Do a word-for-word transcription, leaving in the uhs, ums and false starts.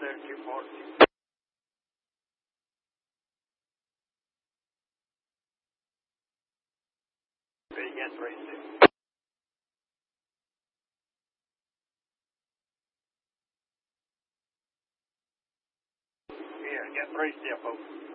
there, two forty. Ready, get three six. Here, get three still, folks.